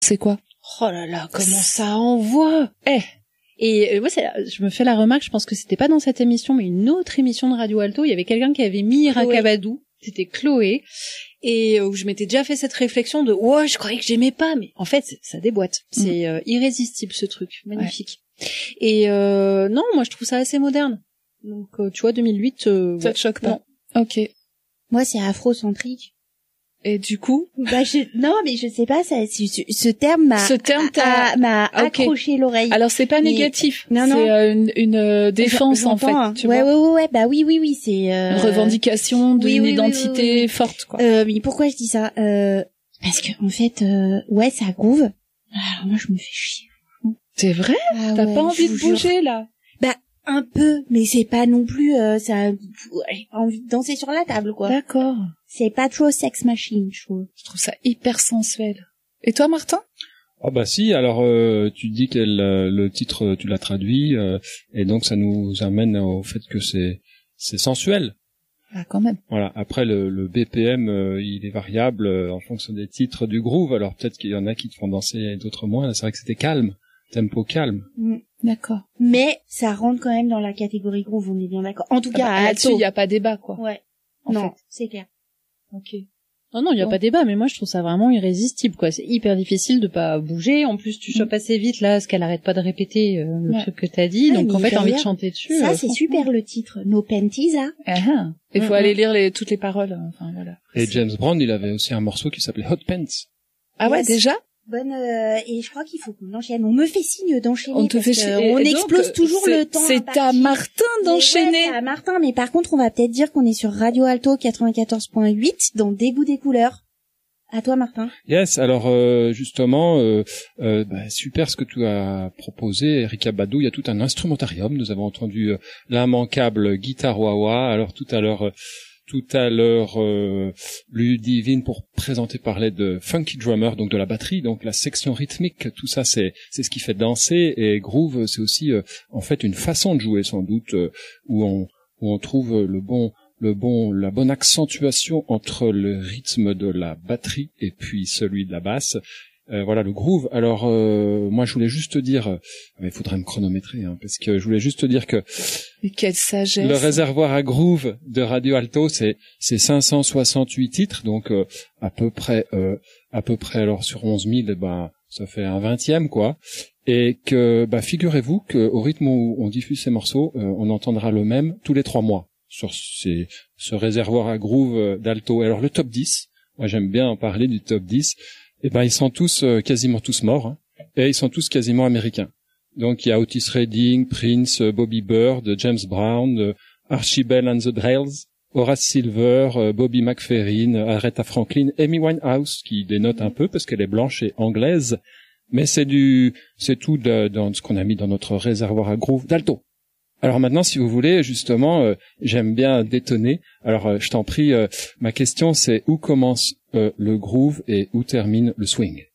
C'est quoi? Oh là là, comment ça envoie! Et moi, je me fais la remarque, je pense que c'était pas dans cette émission, mais une autre émission de Radio Alto, il y avait quelqu'un qui avait mis Rakabadou, c'était Chloé, et où je m'étais déjà fait cette réflexion de « je croyais que j'aimais pas », mais en fait, ça déboîte. C'est irrésistible, ce truc. Magnifique. Ouais. Et non, moi, je trouve ça assez moderne. Donc, tu vois, 2008... ça te choque pas? Non. Ok. Moi, c'est afrocentrique. Et du coup? Non, mais je sais pas, ce terme m'a accroché l'oreille. Alors, c'est pas négatif. Non. C'est une défense, en fait. Tu vois. Ouais. Bah oui, c'est, une revendication d'une identité forte, quoi. Mais pourquoi je dis ça? Parce que, en fait, ça groove. Alors, moi, je me fais chier. C'est vrai? T'as pas envie de bouger, là? Bah, un peu, mais c'est pas non plus, envie de danser sur la table, quoi. D'accord. C'est pas trop sex machine, je trouve. Je trouve ça hyper sensuel. Et toi, Martin? Ah bah si, alors tu dis que le titre tu l'as traduit et donc ça nous amène au fait que c'est sensuel. Ah, quand même. Voilà, après le BPM il est variable en fonction des titres du groove, alors peut-être qu'il y en a qui te font danser et d'autres moins. Là, c'est vrai que c'était calme, tempo calme. D'accord. Mais ça rentre quand même dans la catégorie groove, on est bien d'accord. En tout cas, là-dessus, il y a pas débat, quoi. Ouais. En fait. C'est clair. Ok. Non, il y a pas débat, mais moi je trouve ça vraiment irrésistible, quoi. C'est hyper difficile de pas bouger. En plus, tu chopes assez vite là, ce qu'elle arrête pas de répéter le truc que t'as dit. Donc en fait, t'as envie de chanter dessus. Ça, c'est super le titre. No Panties, là. Il faut aller lire toutes les paroles. Enfin voilà. Et James Brown, il avait aussi un morceau qui s'appelait Hot Pants. Ah ouais, déjà. Bonne et je crois qu'il faut qu'on enchaîne. On me fait signe d'enchaîner. On te fait on explose toujours le temps. C'est à Martin d'enchaîner. C'est à Martin, mais par contre, on va peut-être dire qu'on est sur Radio Alto 94.8 dans Dégoût des couleurs. À toi, Martin. Yes, alors justement, super ce que tu as proposé, Erika Badu. Il y a tout un instrumentarium. Nous avons entendu l'immanquable guitare wah-wah. Alors tout à l'heure, Ludivine pour parler de Funky Drummer, donc de la batterie, donc la section rythmique, tout ça c'est ce qui fait danser, et groove c'est aussi en fait une façon de jouer sans doute où on trouve la bonne accentuation entre le rythme de la batterie et puis celui de la basse. Voilà le groove. Alors moi je voulais juste dire, il faudrait me chronométrer parce que je voulais juste dire que quelle sagesse. Le réservoir à groove de Radio Alto c'est 568 titres, donc à peu près alors sur 11 000 ça fait un 20e quoi. Et que figurez-vous que au rythme où on diffuse ces morceaux, on entendra le même tous les 3 mois sur ce réservoir à groove d'Alto. Alors le top 10, moi j'aime bien en parler du top 10. Ils sont tous quasiment tous morts et ils sont tous quasiment américains. Donc il y a Otis Redding, Prince, Bobby Bird, James Brown, Archie Bell and the Drells, Horace Silver, Bobby McFerrin, Aretha Franklin, Amy Winehouse qui dénote un peu parce qu'elle est blanche et anglaise, mais c'est tout dans ce qu'on a mis dans notre réservoir à groove d'Alto. Alors maintenant, si vous voulez, justement, j'aime bien détonner. Alors, je t'en prie, ma question, c'est où commence le groove et où termine le swing?